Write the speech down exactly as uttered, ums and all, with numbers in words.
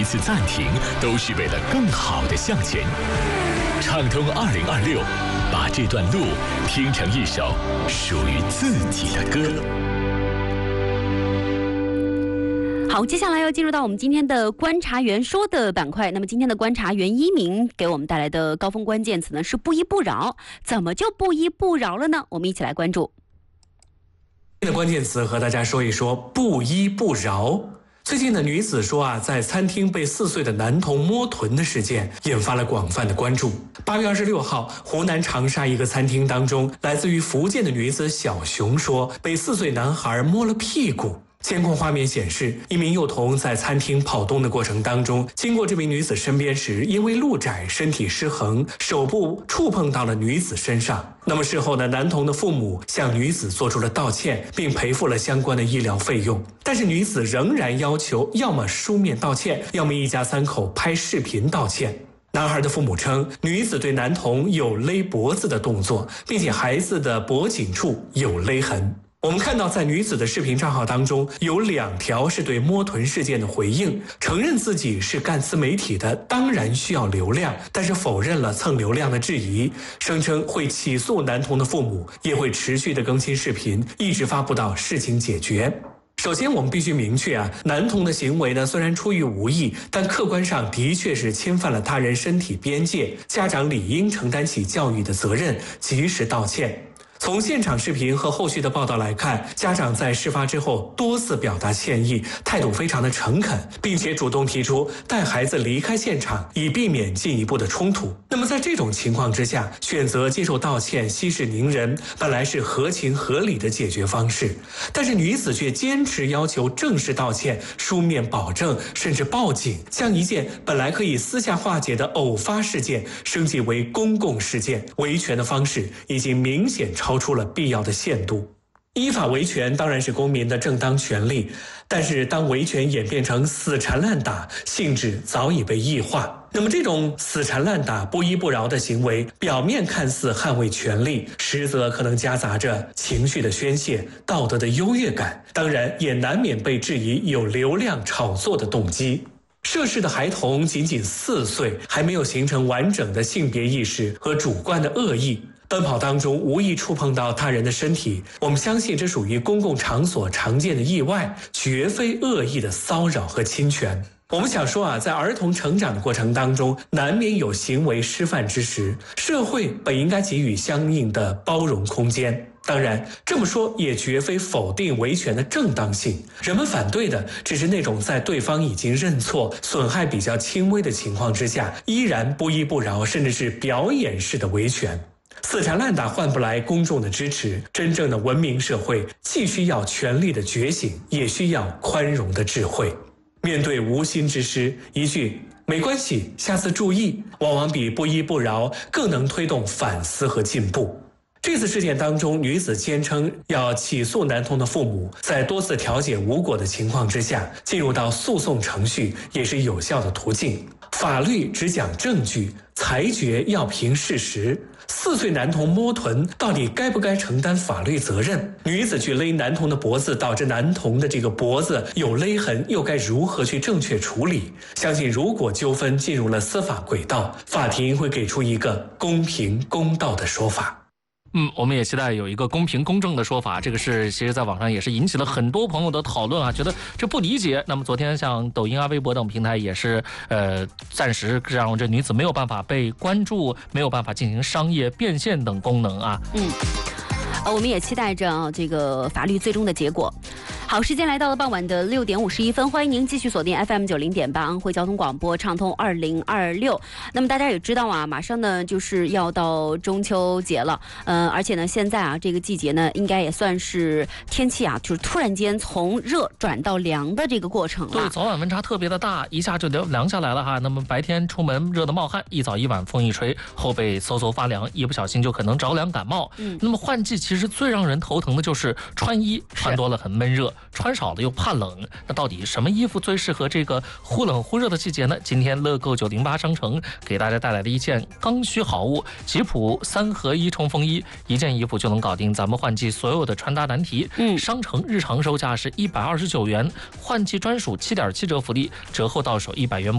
次暂停都是为了更好的向前。畅通二零二六，把这段路听成一首属于自己的歌。 好，接下来要进入到我们今天的观察员说的板块。那么今天的观察员一鸣给我们带来的高峰关键词呢是不依不饶。怎么就不依不饶了呢？我们一起来关注。 今天的关键词和大家说一说不依不饶。最近的女子说啊，在餐厅被四岁的男童摸臀的事件引发了广泛的关注。八月二十六号，湖南长沙一个餐厅当中，来自于福建的女子小熊说，被四岁男孩摸了屁股。监控画面显示，一名幼童在餐厅跑动的过程当中，经过这名女子身边时，因为路窄，身体失衡，手部触碰到了女子身上。那么事后呢，男童的父母向女子做出了道歉，并赔付了相关的医疗费用。但是女子仍然要求要么书面道歉，要么一家三口拍视频道歉。男孩的父母称，女子对男童有勒脖子的动作，并且孩子的脖颈处有勒痕。我们看到，在女子的视频账号当中，有两条是对摸臀事件的回应，承认自己是干自媒体的，当然需要流量，但是否认了蹭流量的质疑，声称会起诉男童的父母，也会持续的更新视频，一直发布到事情解决。首先，我们必须明确啊，男童的行为呢，虽然出于无意，但客观上的确是侵犯了他人身体边界，家长理应承担起教育的责任，及时道歉。从现场视频和后续的报道来看，家长在事发之后多次表达歉意，态度非常的诚恳，并且主动提出带孩子离开现场，以避免进一步的冲突。那么在这种情况之下，选择接受道歉，息事宁人，本来是合情合理的解决方式。但是女子却坚持要求正式道歉、书面保证，甚至报警，将一件本来可以私下化解的偶发事件升级为公共事件，维权的方式已经明显超超出了必要的限度。依法维权当然是公民的正当权利，但是当维权演变成死缠烂打，性质早已被异化。那么这种死缠烂打、不依不饶的行为，表面看似捍卫权利，实则可能夹杂着情绪的宣泄、道德的优越感，当然也难免被质疑有流量炒作的动机。涉事的孩童仅仅四岁，还没有形成完整的性别意识和主观的恶意。奔跑当中无意触碰到他人的身体，我们相信这属于公共场所常见的意外，绝非恶意的骚扰和侵权。我们想说啊，在儿童成长的过程当中，难免有行为失范之时，社会本应该给予相应的包容空间。当然，这么说也绝非否定维权的正当性。人们反对的只是那种在对方已经认错、损害比较轻微的情况之下，依然不依不饶，甚至是表演式的维权。死缠烂打换不来公众的支持，真正的文明社会既需要权力的觉醒，也需要宽容的智慧。面对无心之失，一句没关系，下次注意，往往比不依不饶更能推动反思和进步。这次事件当中，女子坚称要起诉男童的父母，在多次调解无果的情况之下，进入到诉讼程序也是有效的途径。法律只讲证据，裁决要凭事实。四岁男童摸臀，到底该不该承担法律责任？女子去勒男童的脖子，导致男童的这个脖子有勒痕，又该如何去正确处理？相信如果纠纷进入了司法轨道，法庭会给出一个公平公道的说法。 嗯，我们也期待有一个公平公正的说法。这个是其实在网上也是引起了很多朋友的讨论啊，觉得这不理解。那么昨天像抖音啊、微博等平台也是呃暂时让这女子没有办法被关注，没有办法进行商业变现等功能啊。 嗯，呃，我们也期待着这个法律最终的结果。好，时间来到了傍晚的六点五十一分，欢迎您继续锁定 F M 九零点八安徽交通广播畅通二零二六。那么大家也知道啊，马上呢就是要到中秋节了，嗯、呃，而且呢现在啊这个季节呢应该也算是天气啊就是突然间从热转到凉的这个过程了。 对，早晚温差特别的大，一下就凉下来了哈。那么白天出门热得冒汗，一早一晚风一吹，后背嗖嗖发凉，一不小心就可能着凉感冒。嗯，那么换季其实最让人头疼的就是穿衣，穿多了很闷热。穿少了又怕冷，那到底什么衣服最适合这个忽冷忽热的季节呢？今天乐购九零八商城给大家带来的一件刚需好物——吉普三合一冲锋衣，一件衣服就能搞定咱们换季所有的穿搭难题。嗯，商城日常售价是一百二十九元，换季专属七点七折福利，折后到手一百元。